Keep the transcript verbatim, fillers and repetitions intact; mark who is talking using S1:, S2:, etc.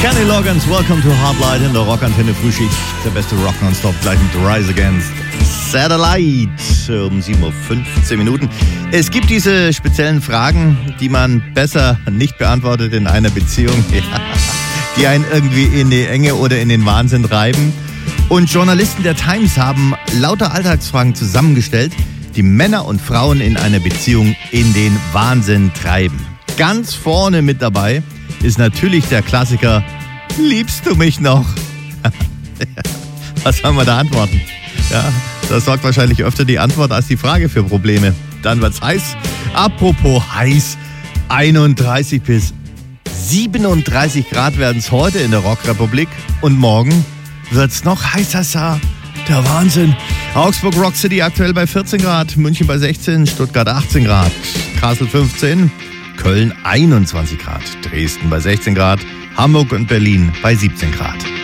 S1: Kenny Loggins, welcome to Hardlight in der Rockantenne Frühschicht. Der beste Rock nonstop, gleich mit Rise Against Satellite um sieben Uhr fünfzehn Minuten. Es gibt diese speziellen Fragen, die man besser nicht beantwortet in einer Beziehung, die einen irgendwie in die Enge oder in den Wahnsinn treiben. Und Journalisten der Times haben lauter Alltagsfragen zusammengestellt, die Männer und Frauen in einer Beziehung in den Wahnsinn treiben. Ganz vorne mit dabei ist natürlich der Klassiker: Liebst du mich noch? Was sollen wir da antworten? Ja, das sorgt wahrscheinlich öfter die Antwort als die Frage für Probleme. Dann wird's heiß. Apropos heiß, einunddreißig bis siebenunddreißig Grad werden es heute in der Rockrepublik. Und morgen wird's noch heißer. Der Wahnsinn. Augsburg Rock City aktuell bei vierzehn Grad, München bei sechzehn, Stuttgart achtzehn Grad, Kassel fünfzehn, Köln einundzwanzig Grad, Dresden bei sechzehn Grad, Hamburg und Berlin bei siebzehn Grad.